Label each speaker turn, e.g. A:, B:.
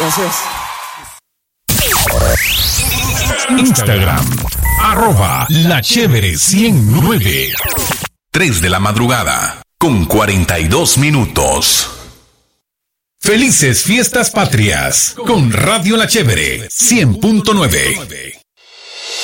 A: Eso es.
B: Instagram, @lachévere109. 3 de la madrugada, con 42 minutos. Felices fiestas patrias, con Radio La Chévere 100.9.